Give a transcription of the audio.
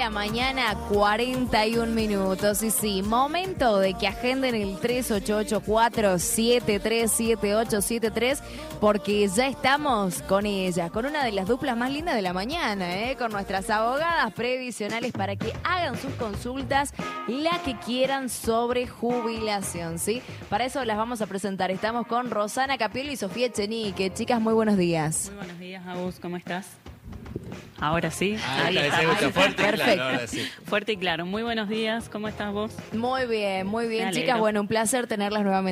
la mañana, 41 minutos. Y sí, momento de que agenden el 3884-737873, porque ya estamos con ella, con una de las duplas más lindas de la mañana, con nuestras abogadas previsionales para que hagan sus consultas, la que quieran sobre jubilación, ¿sí? Para eso las vamos a presentar. Estamos con Rosana Capiello y Sofía Echenique. Chicas, muy buenos días. Muy buenos días, Agus, ¿cómo estás? Ahora sí. Ahí está, fuerte y Perfecto. claro, ahora sí. Fuerte y claro. Muy buenos días, ¿cómo estás vos? Muy bien, Me alegro. chicas. Bueno, un placer tenerlas nuevamente.